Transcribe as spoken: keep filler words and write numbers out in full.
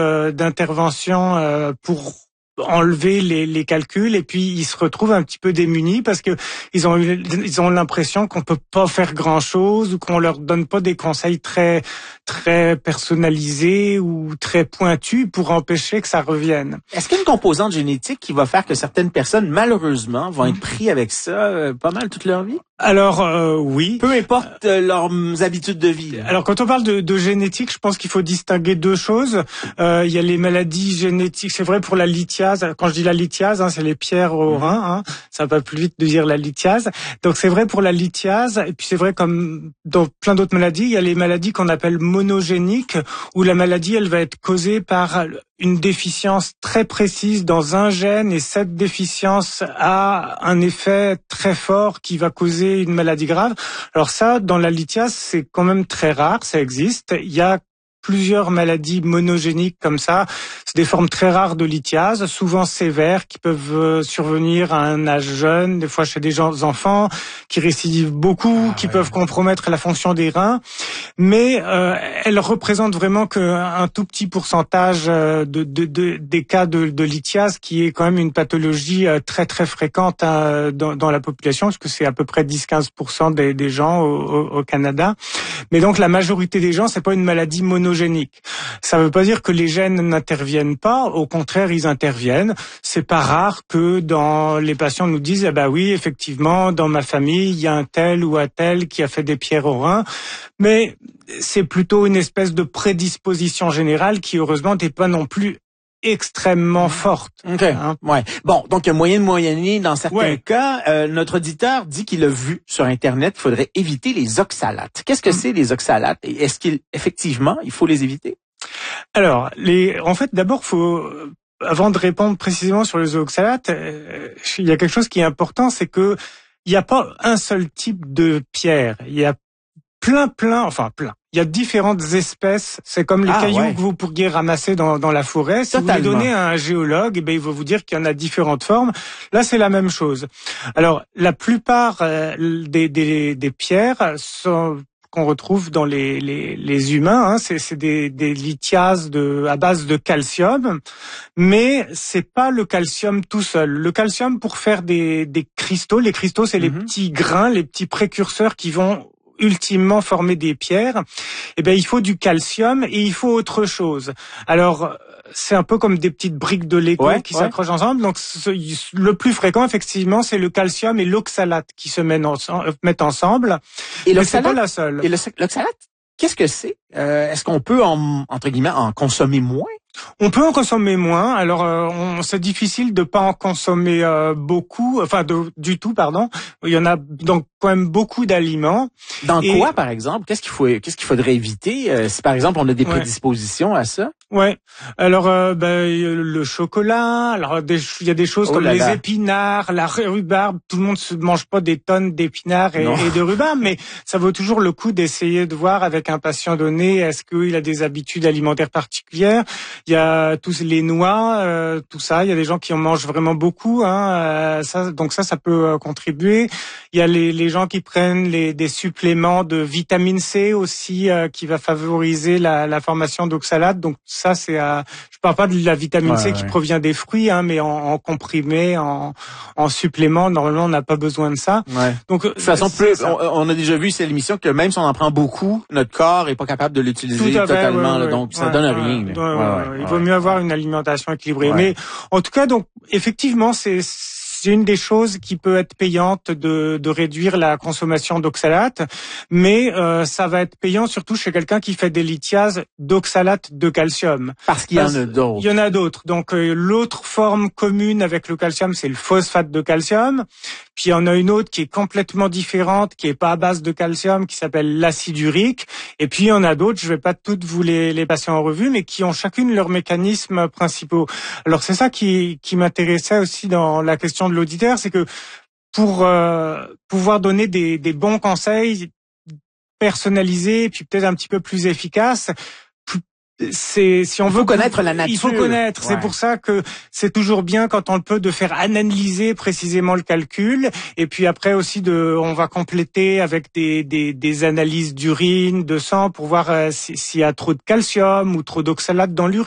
euh, d'intervention euh, pour enlever les, les calculs, et puis ils se retrouvent un petit peu démunis parce que ils ont eu, ils ont l'impression qu'on peut pas faire grand chose ou qu'on leur donne pas des conseils très très personnalisés ou très pointus pour empêcher que ça revienne. Est-ce qu'il y a une composante génétique qui va faire que certaines personnes malheureusement vont être pris avec ça euh, pas mal toute leur vie? Alors euh, oui, peu importe euh, leurs habitudes de vie. Alors quand on parle de, de génétique, je pense qu'il faut distinguer deux choses. Euh, il y a les maladies génétiques, c'est vrai pour la lithiase. Quand je dis la lithiase, hein, c'est les pierres au mmh. rein. Hein, ça va pas plus vite de dire la lithiase. Donc c'est vrai pour la lithiase, et puis c'est vrai comme dans plein d'autres maladies, il y a les maladies qu'on appelle monogéniques, où la maladie elle va être causée par une déficience très précise dans un gène, et cette déficience a un effet très fort qui va causer une maladie grave. Alors ça, dans la lithiase, c'est quand même très rare, ça existe. Il y a plusieurs maladies monogéniques comme ça. C'est des formes très rares de lithiase, souvent sévères, qui peuvent survenir à un âge jeune, des fois chez des gens enfants, qui récidivent beaucoup, ah, qui ouais. peuvent compromettre la fonction des reins. Mais euh, elles représentent vraiment qu'un tout petit pourcentage de, de, de, des cas de, de lithiase, qui est quand même une pathologie très très fréquente hein, dans, dans la population, parce que c'est à peu près dix à quinze pour cent des, des gens au, au, au Canada. Mais donc la majorité des gens, c'est pas une maladie monogénique. Ça ne veut pas dire que les gènes n'interviennent pas, au contraire, ils interviennent. C'est pas rare que dans les patients nous disent eh ben oui, effectivement, dans ma famille, il y a un tel ou un tel qui a fait des pierres au rein, mais c'est plutôt une espèce de prédisposition générale qui heureusement n'est pas non plus extrêmement forte. OK. Hein? Ouais. Bon, donc il y a moyen de moyenner dans certains ouais. cas. Euh, notre auditeur dit qu'il a vu sur Internet qu'il faudrait éviter les oxalates. Qu'est-ce que mmh. c'est les oxalates? Et est-ce qu'effectivement, il faut les éviter? Alors, les, en fait, d'abord, faut, avant de répondre précisément sur les oxalates, euh, il y a quelque chose qui est important, c'est que il n'y a pas un seul type de pierre. Il y a plein, plein, enfin plein. Il y a différentes espèces. C'est comme les ah, cailloux ouais. que vous pourriez ramasser dans, dans la forêt. Si Totalement. Vous les donnez à un géologue, eh bien, il va vous dire qu'il y en a différentes formes. Là, c'est la même chose. Alors, la plupart euh, des, des, des pierres sont qu'on retrouve dans les, les, les humains, hein, c'est, c'est des, des lithiases de, à base de calcium, mais c'est pas le calcium tout seul. Le calcium, pour faire des, des cristaux, les cristaux, c'est mm-hmm. les petits grains, les petits précurseurs qui vont ultimement former des pierres. Eh ben, il faut du calcium et il faut autre chose. Alors, c'est un peu comme des petites briques de Lego ouais, qui ouais. s'accrochent ensemble. Donc, le plus fréquent, effectivement, c'est le calcium et l'oxalate qui se mettent, en, mettent ensemble. Et mais c'est pas la seule. Et l'oxalate, qu'est-ce que c'est? Euh, est-ce qu'on peut, en, entre guillemets, en consommer moins? On peut en consommer moins. Alors, euh, on, c'est difficile de pas en consommer euh, beaucoup, enfin de, du tout, pardon. Il y en a donc quand même beaucoup d'aliments. Dans Et, quoi, par exemple? Qu'est-ce qu'il faut, qu'est-ce qu'il faudrait éviter euh, si, par exemple, on a des prédispositions ouais. à ça? Ouais. Alors, euh, ben, le chocolat. Alors, des, il y a des choses oh comme les là. épinards, la rhubarbe. Tout le monde se mange pas des tonnes d'épinards et, et de rhubarbe, mais ça vaut toujours le coup d'essayer de voir avec un patient donné est-ce qu'il a des habitudes alimentaires particulières. Il y a tous les noix, euh, tout ça. Il y a des gens qui en mangent vraiment beaucoup. Hein, euh, ça, donc ça, ça peut euh, contribuer. Il y a les, les gens qui prennent les, des suppléments de vitamine C aussi, euh, qui va favoriser la, la formation d'oxalate. Donc ça, c'est, euh, je parle pas de la vitamine ouais, C ouais. qui provient des fruits, hein, mais en, en comprimé, en, en supplément. Normalement, on n'a pas besoin de ça. Ouais. Donc de toute façon, plus, on, on a déjà vu c'est l'émission que même si on en prend beaucoup, notre corps est pas capable de l'utiliser totalement. Ouais, là, ouais, donc ça ouais, donne ouais, rien. Ouais, ouais, ouais, il vaut mieux avoir une alimentation équilibrée. Ouais. Mais en tout cas, donc effectivement, c'est c'est une des choses qui peut être payante de, de réduire la consommation d'oxalate, mais euh, ça va être payant surtout chez quelqu'un qui fait des lithiases d'oxalate de calcium. Parce qu'il y en a d'autres. Il y en a d'autres. Donc euh, l'autre forme commune avec le calcium, c'est le phosphate de calcium. Puis il y en a une autre qui est complètement différente, qui est pas à base de calcium, qui s'appelle l'acide urique. Et puis il y en a d'autres, je vais pas toutes vous les, les passer en revue, mais qui ont chacune leurs mécanismes principaux. Alors c'est ça qui, qui m'intéressait aussi dans la question de l'auditeur, c'est que pour euh, pouvoir donner des, des bons conseils personnalisés, puis peut-être un petit peu plus efficaces, c'est si on il veut faut connaître la nature. Il faut connaître. Ouais. C'est pour ça que c'est toujours bien quand on le peut de faire analyser précisément le calcul. Et puis après aussi de, on va compléter avec des des, des analyses d'urine, de sang pour voir euh, s'il y a trop de calcium ou trop d'oxalate dans l'urine.